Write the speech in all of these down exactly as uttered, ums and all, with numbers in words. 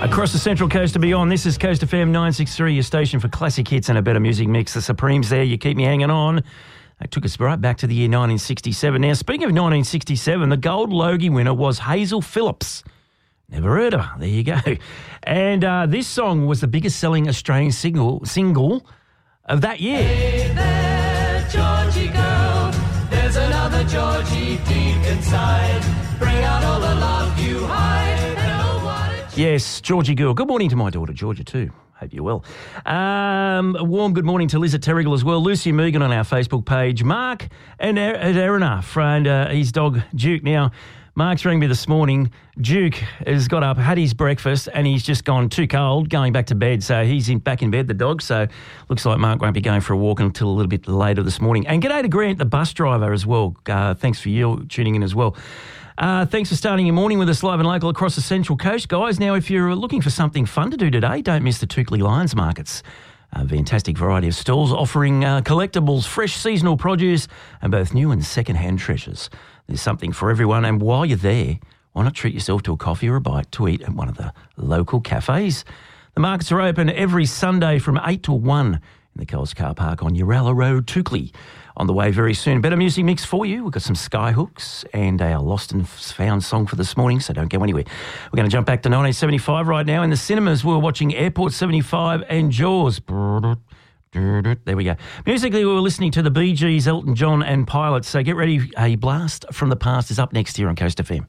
Across the Central Coast and beyond, this is Coast F M nine sixty-three, your station for classic hits and a better music mix. The Supremes there, you keep me hanging on. They took us right back to the year nineteen sixty-seven. Now, speaking of nineteen sixty-seven, the Gold Logie winner was Hazel Phillips. Never heard of her. There you go. And uh, this song was the biggest selling Australian single single of that year. Hey there, Georgie girl, there's another Georgie deep inside. Bring out all the love you hide. And oh, what a Yes, Georgie girl. Good morning to my daughter, Georgia, too. Hope you're well. Um, a warm good morning to Liz at Terrigal as well. Lucy Megan on our Facebook page. Mark and er- at Erina and uh, his dog, Duke. Now, Mark's rang me this morning. Duke has got up, had his breakfast, and he's just gone too cold, going back to bed. So he's in, back in bed, the dog. So looks like Mark won't be going for a walk until a little bit later this morning. And g'day to Grant, the bus driver, as well. Uh, thanks for you tuning in as well. Uh, thanks for starting your morning with us live and local across the Central Coast, guys. Now, if you're looking for something fun to do today, don't miss the Toukley Lions Markets. A fantastic variety of stalls offering uh, collectibles, fresh seasonal produce, and both new and second-hand treasures. There's something for everyone, and while you're there, why not treat yourself to a coffee or a bite to eat at one of the local cafes? The markets are open every Sunday from eight till one in the Coles Car Park on Uralla Road, Toukley. On the way very soon. Better music mix for you. We've got some Skyhooks and a Lost and Found song for this morning, so don't go anywhere. We're going to jump back to nineteen seventy-five right now. In the cinemas, we're watching Airport seventy-five and Jaws. There we go. Musically, we were listening to the Bee Gees, Elton John and Pilots. So get ready. A blast from the past is up next here on Coast F M.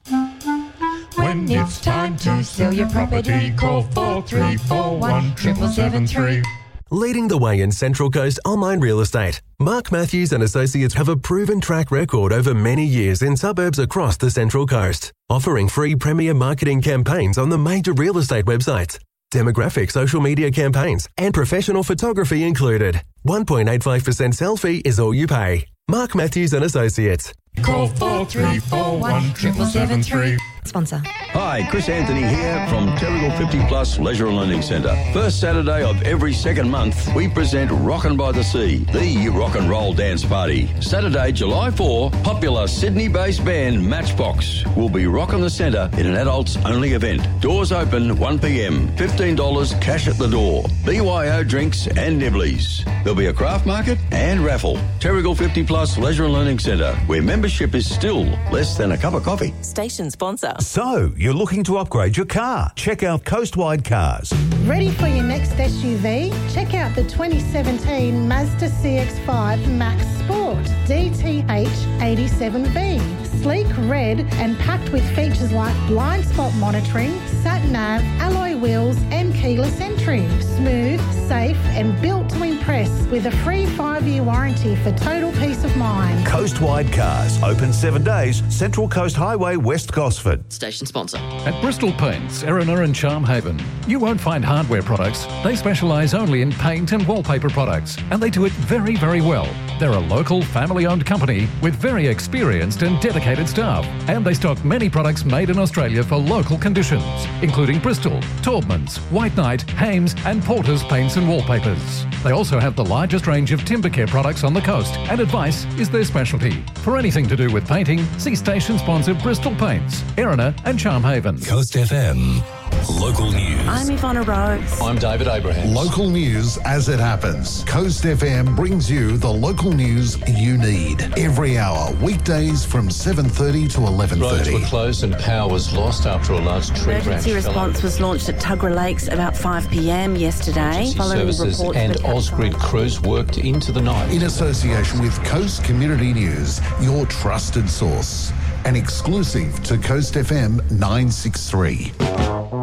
When it's time to sell your property, call four three four one, seven seven three. Leading the way in Central Coast online real estate, Mark Matthews and Associates have a proven track record over many years in suburbs across the Central Coast, offering free premier marketing campaigns on the major real estate websites, demographic social media campaigns, and professional photography included. one point eight five percent sell fee is all you pay. Mark Matthews and Associates. Call four three four one, seven seven three. Sponsor. Hi, Chris Anthony here from Terrigal fifty Plus Leisure and Learning Centre. First Saturday of every second month, we present Rockin' by the Sea, the rock and roll dance party. Saturday, July fourth, popular Sydney-based band Matchbox will be rocking the centre in an adults-only event. Doors open one p.m, fifteen dollars cash at the door. B Y O drinks and nibblies. There'll be a craft market and raffle. Terrigal fifty Plus Leisure and Learning Centre, where membership is still less than a cup of coffee. Station sponsor. So, you're looking to upgrade your car? Check out Coastwide Cars. Ready for your next S U V? Check out the twenty seventeen Mazda C X five Max Sport D T H eighty-seven V. Sleek red and packed with features like blind spot monitoring, sat-nav, alloy wheels and keyless entry. Smooth, safe and built to impress with a free five-year warranty for total peace of mind. Coastwide Cars. Open seven days. Central Coast Highway, West Gosford. Station sponsor. At Bristol Paints, Erina and Charmhaven, you won't find hardware products. They specialise only in paint and wallpaper products, and they do it very, very well. They're a local, family-owned company with very experienced and dedicated staff, and they stock many products made in Australia for local conditions, including Bristol, Taubmans, White Knight, Hames and Porter's paints and wallpapers. They also have the largest range of timber care products on the coast, and advice is their specialty. For anything to do with painting, see station sponsor Bristol Paints, Erina and Charmhaven. Coast F M. Local news. I'm Ivana Rose. I'm David Abraham. Local news as it happens. Coast F M brings you the local news you need every hour, weekdays from seven thirty to eleven thirty. Roads were closed and power was lost after a large tree branch Emergency response was launched at Tuggerah Lakes about five p.m. yesterday. Following services reports and that Ausgrid crews worked into the night. In association with Coast Community News, your trusted source. An exclusive to Coast F M nine sixty-three.